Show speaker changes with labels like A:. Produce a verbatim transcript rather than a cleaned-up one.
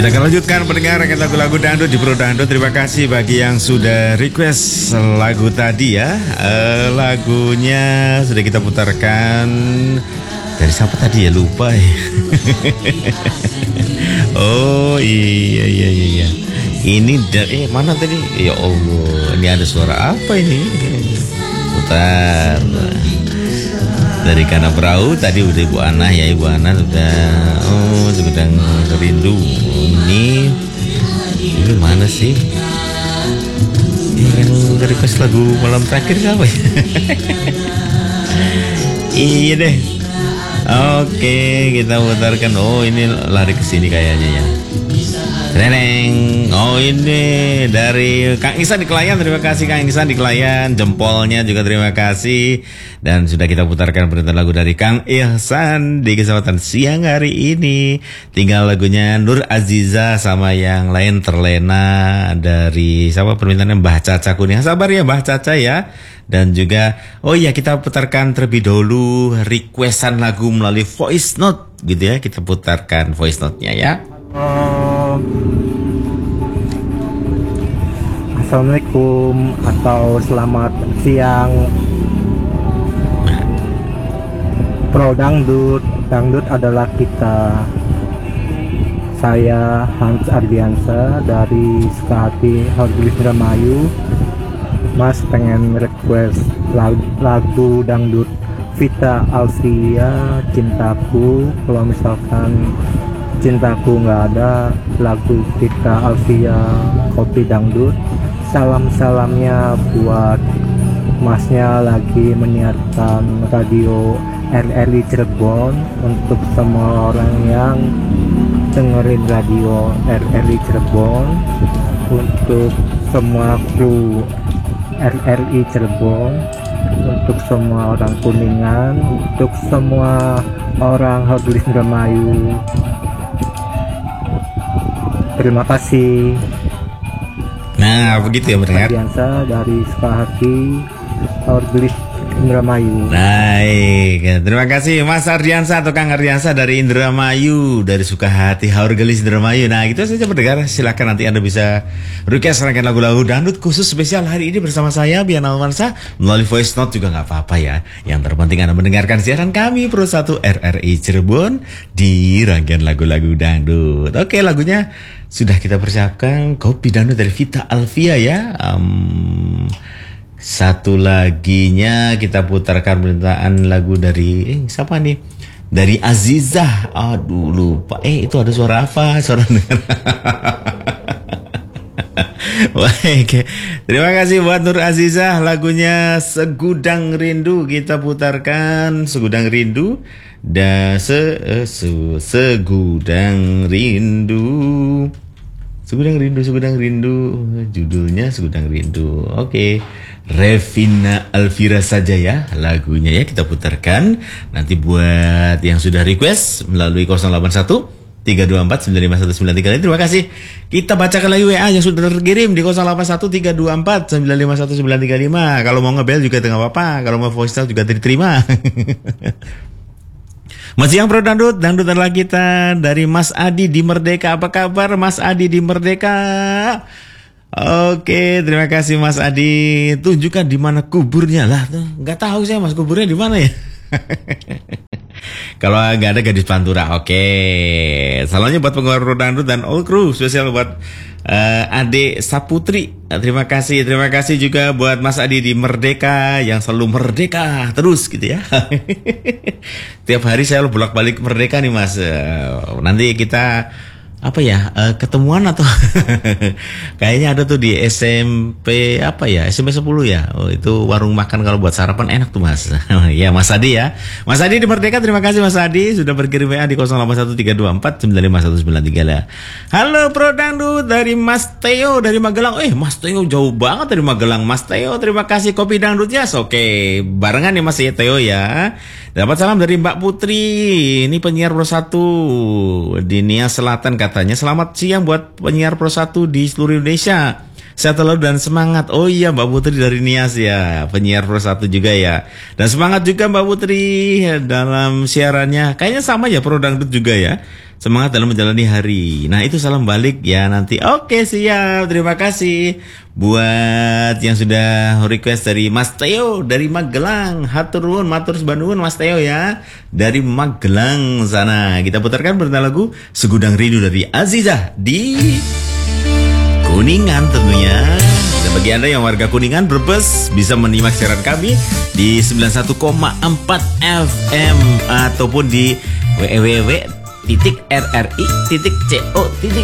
A: Kita akan lanjutkan pendengar lagu-lagu dangdut di Pro Dangdut. Terima kasih bagi yang sudah request lagu tadi ya. Uh, lagunya sudah kita putarkan. Dari siapa tadi ya, lupa ya. Oh iya iya iya iya. Ini dari eh, mana tadi? Ya Allah, ini ada suara apa ini? Putar. Dari Kana Perahu tadi udah Ibu Ana ya, Ibu Ana sudah. Oh, sedang rindu. Ini ini mana sih? Ini yang request lagu malam terakhir siapa ya? Iya deh. Oke, kita putarkan. Oh, ini lari ke sini kayaknya ya. Reneng. Oh, ini dari Kang Ihsan di Klayan. Terima kasih Kang Ihsan di Klayan. Jempolnya juga terima kasih. Dan sudah kita putarkan perintah lagu dari Kang Ihsan di kesempatan siang hari ini. Tinggal lagunya Nur Aziza sama yang lain terlena dari siapa permintaannya Mbah Caca Kuning. Sabar ya Mbah Caca ya. Dan juga oh iya, kita putarkan terlebih dahulu requestan lagu melalui voice note gitu ya. Kita putarkan voice note-nya ya.
B: Assalamualaikum atau selamat siang Pro Dangdut. Dangdut adalah kita. Saya Hans Ardiansa dari Sukahati Horgelis Indramayu. Mas pengen request lagu, lagu dangdut Vita Alfia, Cintaku. Kalau misalkan Cintaku nggak ada, lagu Vita Alfia, Kopi Dangdut. Salam-salamnya buat masnya lagi menyiarkan radio R R I Cirebon. Untuk semua orang yang dengerin radio R R I Cirebon, untuk semua kru R R I Cirebon, untuk semua orang Kuningan, untuk semua orang Horgelis Indramayu. Terima kasih.
A: Nah, begitu ya mendengar.
B: Ardiansa dari Sukahati Horgelis Indramayu.
A: Baik, terima kasih Mas Ardiansa atau Kang Ardiansa dari Indramayu, dari Sukahati Horgelis Indramayu. Nah, itu saja pendengar. Silakan nanti Anda bisa request rangkaian lagu-lagu dangdut khusus spesial hari ini bersama saya Bian Almansa melalui voice note juga nggak apa-apa ya. Yang terpenting Anda mendengarkan siaran kami Pro satu R R I Cirebon di rangkaian lagu-lagu dangdut. Oke, lagunya sudah kita persiapkan, Kopi Dangdut dari Vita Alfia ya. Um, Satu laginya kita putarkan permintaan lagu dari eh siapa nih? Dari Azizah. Aduh lupa. Eh itu ada suara apa? Suara dengar. Baik. Terima kasih buat Nur Azizah, lagunya Segudang Rindu kita putarkan. Segudang Rindu dan se, se Segudang Rindu. Segudang Rindu, Segudang Rindu, judulnya Segudang Rindu. Oke, Revina Alvira saja ya lagunya ya kita putarkan. Nanti buat yang sudah request melalui nol delapan satu tiga dua empat sembilan lima satu sembilan tiga. Terima kasih. Kita bacakan lagi W A yang sudah terkirim di nol delapan satu tiga dua empat sembilan lima satu sembilan tiga lima. Kalau mau ngebel juga tidak apa-apa, kalau mau voice note juga diterima. Masih yang Pro Dangdut, Dangdut adalah kita dari Mas Adi di Merdeka. Apa kabar Mas Adi di Merdeka? Oke, terima kasih Mas Adi. Tunjukkan di mana kuburnya lah. Nggak tahu saya Mas kuburnya di mana ya. Kalau nggak ada gadis Pantura, oke. Salamnya buat penggemar Pro Dangdut dan all crew, spesial buat uh, Ade Saputri. Terima kasih, terima kasih juga buat Mas Adi di Merdeka yang selalu merdeka terus gitu ya. Tiap hari saya bolak-balik Merdeka nih Mas. Uh, nanti kita apa ya uh, ketemuan atau kayaknya ada tuh di S M P apa ya S M P sepuluh ya. Oh, itu warung makan kalau buat sarapan enak tuh Mas. Ya Mas Adi ya, Mas Adi di Merdeka. Terima kasih Mas Adi sudah berkirim W A di nol delapan satu tiga dua empat sembilan lima satu sembilan tiga lah. Halo Pro Dangdut dari Mas Theo dari Magelang. Eh Mas Theo jauh banget dari Magelang. Mas Theo terima kasih Kopi Dangdutnya. Yes, oke barengan ya Mas Theo ya. Dapat salam dari Mbak Putri. Ini penyiar Pro satu di Nia Selatan katanya. Selamat siang buat penyiar Pro satu di seluruh Indonesia. Sehat selalu dan semangat. Oh iya Mbak Putri dari Nias ya, penyiar Pro satu juga ya. Dan semangat juga Mbak Putri dalam siarannya. Kayaknya sama ya Pro Dangdut juga ya. semangat dalam menjalani hari. Nah itu salam balik ya nanti. Oke siap, terima kasih buat yang sudah request dari Mas Teo dari Magelang. Hatur nuhun, matur nuwun Mas Teo ya dari Magelang sana. Kita putarkan berita lagu Segudang Rindu dari Azizah di Kuningan tentunya. Dan bagi Anda yang warga Kuningan Brebes bisa menyimak siaran kami di sembilan puluh satu koma empat F M ataupun di w w w titik r r i titik co titik